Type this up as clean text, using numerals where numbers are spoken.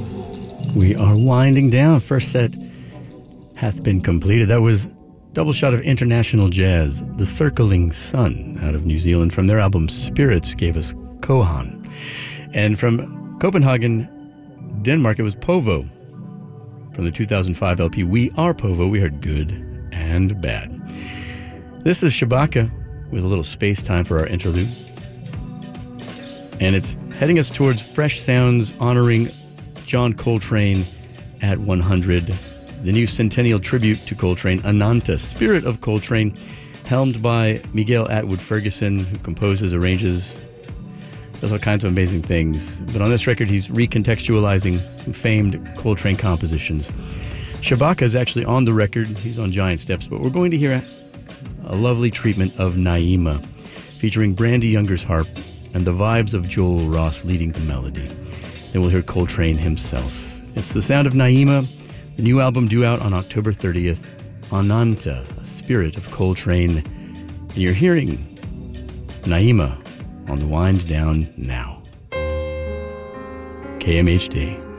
We are winding down. First set hath been completed. That was double shot of international jazz. The Circling Sun out of New Zealand from their album Spirits gave us Kohan. And from Copenhagen, Denmark, it was Povo. From the 2005 LP We Are Povo, we heard Good and Bad. This is Shabaka with a little space time for our interlude. And it's heading us towards fresh sounds honoring John Coltrane at 100. The new centennial tribute to Coltrane, Ananta, Spirit of Coltrane, helmed by Miguel Atwood Ferguson, who composes, arranges, does all kinds of amazing things. But on this record, he's recontextualizing some famed Coltrane compositions. Shabaka is actually on the record. He's on Giant Steps, but we're going to hear a lovely treatment of Naima, featuring Brandy Younger's harp and the vibes of Joel Ross leading the melody. Then we'll hear Coltrane himself. It's the sound of Naima, the new album due out on October 30th, Ananta, a Spirit of Coltrane. And you're hearing Naima on the Wind Down now. KMHD.